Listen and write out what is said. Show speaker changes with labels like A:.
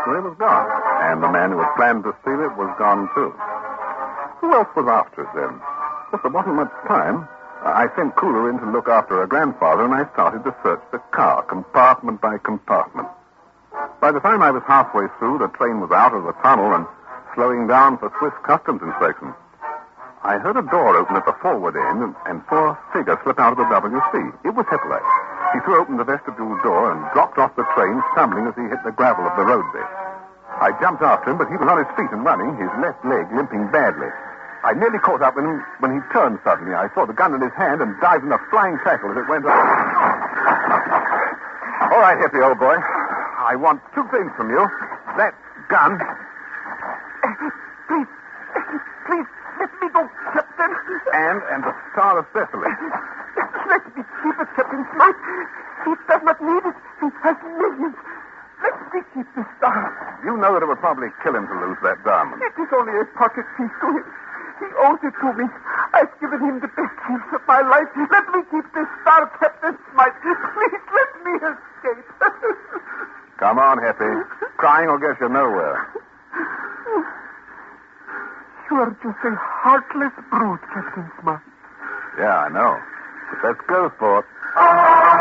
A: It was gone. And the man who had planned to steal it was gone, too. Who else was after it, then? Well, there wasn't much time. I sent Cooler in to look after her grandfather, and I started to search the car, compartment by compartment. By the time I was halfway through, the train was out of the tunnel and slowing down for Swiss customs inspection. I heard a door open at the forward end and saw a figure slip out of the WC. It was Hippolyte. He threw open the vestibule door and dropped off the train, stumbling as he hit the gravel of the roadbed. I jumped after him, but he was on his feet and running, his left leg limping badly. I nearly caught up with him when he turned suddenly. I saw the gun in his hand and dived in a flying tackle as it went up. All right, Hippie, old boy. I want two things from you. That gun.
B: Please, let me go, Captain.
A: And the Star of Cecily.
B: Let me keep it, Captain Smythe. He does not need it. He has millions. Let me keep the star.
A: You know that it would probably kill him to lose that diamond.
B: It is only a pocket piece to him. He owes it to me. I've given him the best chance of my life. Let me keep this star, Captain Smythe. Please, let me escape.
A: Come on, Hippie. Crying will get you nowhere.
B: You are just a heartless brute, Captain Smythe.
A: Yeah, I know. But let's go for it.